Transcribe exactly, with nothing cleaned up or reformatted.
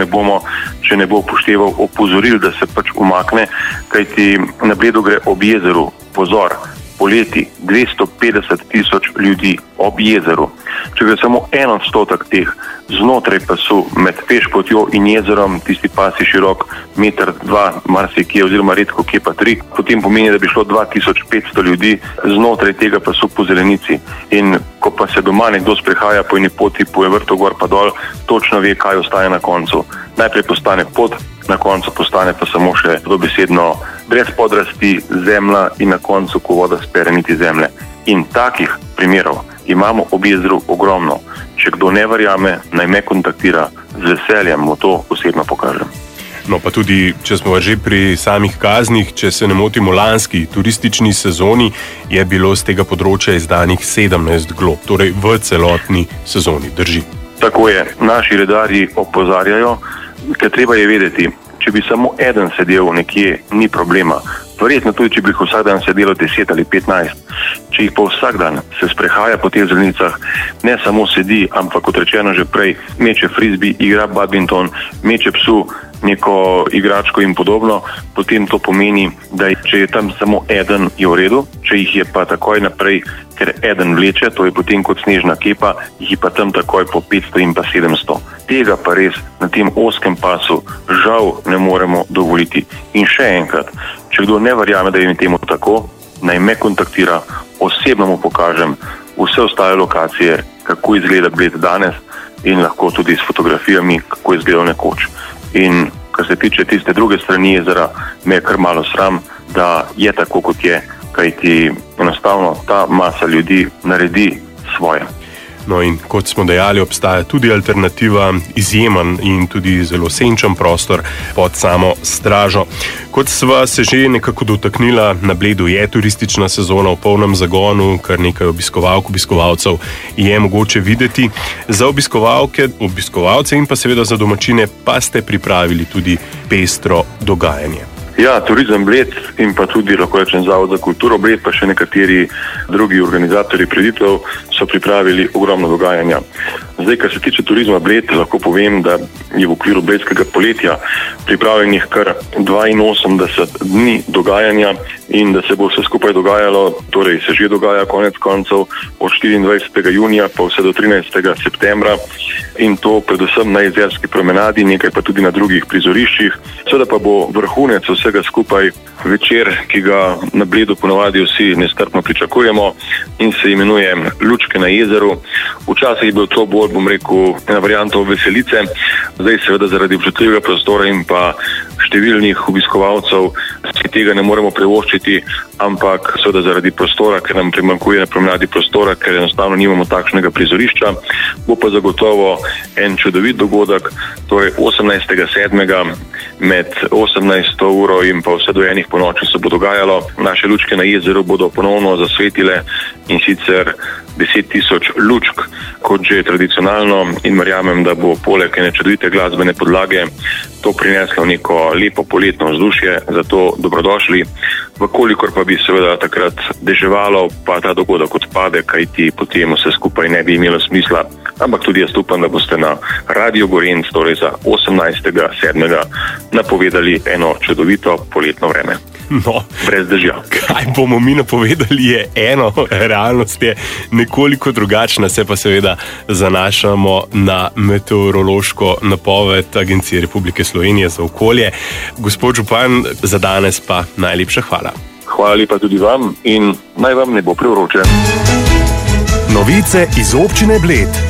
bomo, če ne bo upošteval opozoril, da se pač umakne, kajti na Bledu gre ob jezeru, pozor, poleti dvesto petdeset tisoč ljudi ob jezeru. Če gre samo en odstotek teh znotraj pasu med pešpotjo in jezerom, tisti pas je širok meter, dva, marsikje oziroma redko kje pa tri, potem pomeni, da bi šlo dva tisoč petsto ljudi znotraj tega pasu po zelenici. In ko pa se doma nekdo sprehaja po eni poti, po vrtu gor pa dol, točno ve, kaj ostaje na koncu. Najprej postane pot, na koncu postane pa samo še dobesedno brez podrasti zemlja in na koncu, ko voda spere, niti zemlje. In takih primerov imamo ob jezeru ogromno. Če kdo ne verjame, naj me kontaktira, z veseljem mu to osebno pokažem. No pa tudi, če smo že pri samih kaznih, če se ne motimo, lanski turistični sezoni je bilo z tega področja izdanih sedemnajst glob, torej v celotni sezoni, drži. Tako je, naši redarji opozarjajo, ker treba je vedeti, če bi samo eden sedel nekje, ni problema. Verjetno tudi, če bi jih vsak dan sedelo deset ali petnajst. Če jih pa vsak dan se sprehaja po teh zelenicah, ne samo sedi, ampak kot rečeno že prej, meče frisbee, igra badminton, meče psu neko igračko in podobno, potem to pomeni, da če je tam samo eden, je v redu, če jih je pa takoj naprej, ker eden vleče, to je potem kot snežna kepa, jih je pa tam takoj po petsto in pa sedemsto. Tega pa res na tem oskem pasu žal ne moremo dovoliti. In še enkrat, če kdo ne verjame, da je temu tako, naj me kontaktira, osebno mu pokažem vse ostale lokacije, kako izgleda Bled danes in lahko tudi s fotografijami, kako izgleda nekoč. In kar se tiče tiste druge strani jezera, me je kar malo sram, da je tako, kot je, kajti enostavno ta masa ljudi naredi svoje. No in kot smo dejali, obstaja tudi alternativa, izjemen in tudi zelo senčen prostor pod samo stražo. Kot sva se že nekako dotaknila, na Bledu je turistična sezona v polnem zagonu, kar nekaj obiskovalk, obiskovalcev je mogoče videti. Za obiskovalke, obiskovalce in pa seveda za domačine pa ste pripravili tudi pestro dogajanje. Ja, Turizem Bled in pa tudi, lahko rečem, Zavod za kulturo Bled, pa še nekateri drugi organizatorji prireditev so pripravili ogromno dogajanja. Zdaj, kar se tiče Turizma Bled, lahko povem, da je v okviru bledskega poletja pripravljenih kar dvainosemdeset dni dogajanja in da se bo vse skupaj dogajalo, torej se že dogaja konec koncev od štiriindvajsetega junija pa vse do trinajstega septembra in to predvsem na jezerski promenadi, nekaj pa tudi na drugih prizoriščih. Seveda pa bo vrhunec vsega skupaj večer, ki ga na Bledu ponavadi vsi nestrpno pričakujemo in se imenuje Lučke na jezeru. Včasih je bil to bolj, bom rekel, ena varianta veselice, zdaj seveda zaradi občutljivega prostora in pa številnih obiskovalcev si tega ne moremo privoščiti, ampak seveda zaradi prostora, ker nam primanjkuje na promenadi prostora, ker enostavno nimamo takšnega prizorišča, bo pa zagotovo en čudovit dogodek, torej osemnajstega sedmega med osemnajsto uro in pa vse do enih ponoči se bo dogajalo. Naše lučke na jezeru bodo ponovno zasvetile in sicer deset tisoč lučk, kot že tradicionalno, in verjamem, da bo poleg ene čudovite glasbene podlage to prineslo neko lepo poletno vzdušje, zato dobrodošli. Vkolikor pa bi seveda takrat deževalo, pa ta dogodek odpade, kajti potem vse skupaj ne bi imelo smisla. Ampak tudi jaz upam, da boste na Radio Gorenc, torej za osemnajstega sedmega napovedali eno čudovito poletno vreme. No, brez dežja. Kaj bomo mi napovedali, je eno, realnost je nekoliko drugačna, se pa seveda zanašamo na meteorološko napoved Agencije Republike Slovenije za okolje. Gospod župan, za danes pa najlepša hvala. Hvala lepa tudi vam in naj vam ne bo prevroče. Novice iz občine Bled.